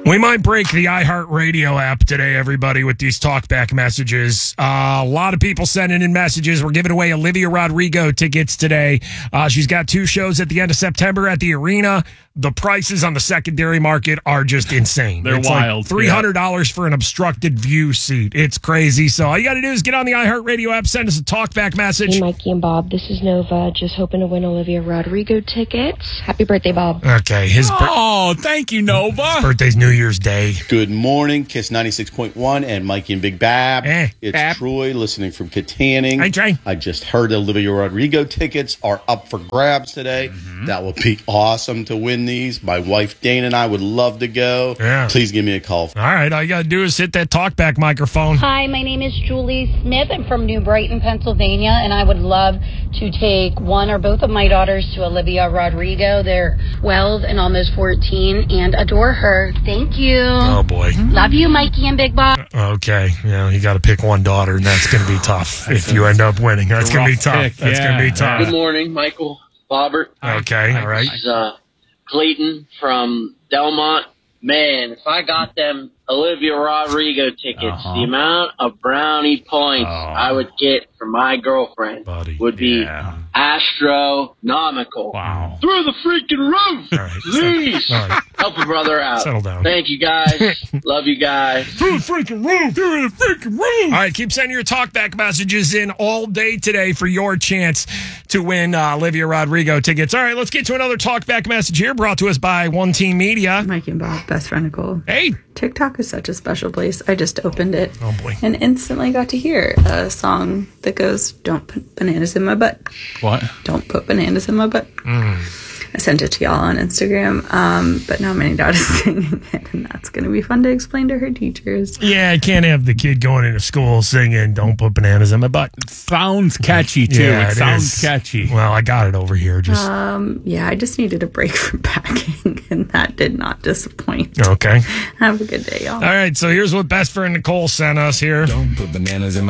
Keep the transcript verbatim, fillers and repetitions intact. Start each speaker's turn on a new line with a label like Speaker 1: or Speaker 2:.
Speaker 1: We might break the iHeartRadio app today, everybody, with these talkback messages. Uh, a lot of people sending in messages. We're giving away Olivia Rodrigo tickets today. Uh, she's got two shows at the end of September at the arena. The prices on the secondary market are just insane.
Speaker 2: They're
Speaker 1: it's
Speaker 2: wild.
Speaker 1: Like three hundred dollars yeah. for an obstructed view seat. It's crazy. So all you got to do is get on the iHeartRadio app, send us a talkback message.
Speaker 3: Hey, Mikey and Bob. This is Nova. Just hoping to win Olivia Rodrigo tickets. Happy birthday, Bob.
Speaker 1: Okay. His bir-
Speaker 2: oh, thank you, Nova.
Speaker 1: His birthday's New Year's Day.
Speaker 4: Good morning, Kiss ninety-six point one and Mikey and Big Bab.
Speaker 1: Eh,
Speaker 4: it's
Speaker 1: Bab.
Speaker 4: Troy listening from Katanning.
Speaker 1: Hey, Trey.
Speaker 4: I just heard Olivia Rodrigo tickets are up for grabs today. Mm-hmm. That would be awesome to win these. My wife Dana and I would love to go.
Speaker 1: Yeah.
Speaker 4: Please give me a call.
Speaker 1: All right, all you got to do is hit that talkback microphone.
Speaker 5: Hi, my name is Julie Smith. I'm from New Brighton, Pennsylvania, and I would love to take one or both of my daughters to Olivia Rodrigo. They're twelve and almost fourteen and adore her. Thank you.
Speaker 1: Oh, boy.
Speaker 5: Love you, Mikey and Big Bob.
Speaker 1: Okay, yeah, you got to pick one daughter, and that's going to be tough if you end up winning. That's going to be tough.
Speaker 2: Pick,
Speaker 1: that's
Speaker 2: yeah.
Speaker 1: going to be tough.
Speaker 6: Good morning, Michael, Bobbert.
Speaker 1: Okay, all right.
Speaker 6: This is uh, Clayton from Delmont. Man, if I got them Olivia Rodrigo tickets,
Speaker 2: uh-huh.
Speaker 6: the amount of brownie points
Speaker 2: oh.
Speaker 6: I would get from my girlfriend
Speaker 1: Buddy,
Speaker 6: would be
Speaker 2: yeah.
Speaker 6: astronomical.
Speaker 2: Wow.
Speaker 6: Through the freaking roof!
Speaker 1: All right,
Speaker 6: Please!
Speaker 1: all right.
Speaker 6: Help a brother out.
Speaker 1: Settle down.
Speaker 6: Thank you, guys. Love you guys.
Speaker 1: Through the freaking room! Through the freaking room! All right, keep sending your talkback messages in all day today for your chance to win uh, Olivia Rodrigo tickets. All right, let's get to another talkback message here brought to us by One Team Media.
Speaker 7: Mikey and Bob, best friend Nicole.
Speaker 1: Hey!
Speaker 7: TikTok is such a special place. I just opened it
Speaker 1: Oh, boy.
Speaker 7: and instantly got to hear a song that goes, "Don't put bananas in my butt.
Speaker 2: What?
Speaker 7: Don't put bananas in my butt."
Speaker 1: Mm.
Speaker 7: I sent it to y'all on Instagram, um, but now my daughter's singing it, and that's going to be fun to explain to her teachers.
Speaker 1: Yeah, I can't have the kid going into school singing, "Don't put bananas in my butt."
Speaker 2: It sounds catchy, too.
Speaker 1: Yeah,
Speaker 2: it,
Speaker 1: it
Speaker 2: sounds
Speaker 1: is.
Speaker 2: catchy.
Speaker 1: Well, I got it over here. Just
Speaker 7: Um, yeah, I just needed a break from packing, and that did not disappoint.
Speaker 1: Okay.
Speaker 7: Have a good day, y'all.
Speaker 1: All right, so here's what best friend Nicole sent us here.
Speaker 8: Don't put bananas in my